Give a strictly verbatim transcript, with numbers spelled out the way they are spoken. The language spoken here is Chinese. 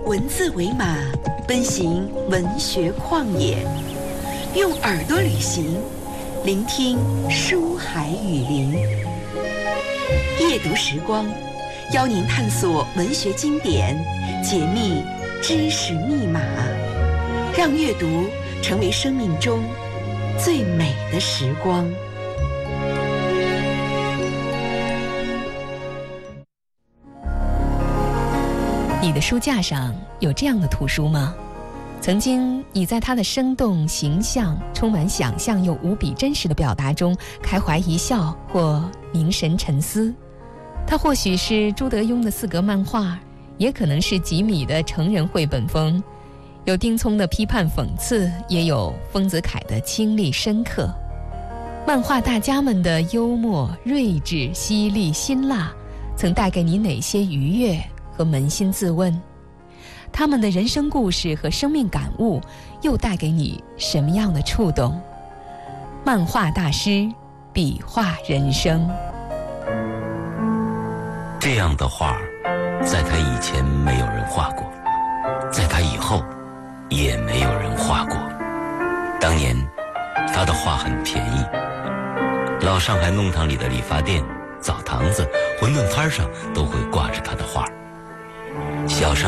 文字为马，奔行文学旷野，用耳朵旅行，聆听书海雨林。夜读时光，邀您探索文学经典，解密知识密码，让阅读成为生命中最美的时光。 你的书架上有这样的图书吗？曾经你在它的生动形象、充满想象又无比真实的表达中开怀一笑或凝神沉思。它或许是朱德庸的四格漫画，也可能是吉米的成人绘本风，有丁聪的批判讽刺，也有丰子恺的清丽深刻。漫画大家们的幽默、睿智、犀利、辛辣，曾带给你哪些愉悦和扪心自问？他们的人生故事和生命感悟又带给你什么样的触动？漫画大师笔画人生。 这样的画在他以前没有人画过，在他以后也没有人画过。当年他的画很便宜，老上海弄堂里的理发店、澡堂子、馄饨摊上都会挂着他的画。小商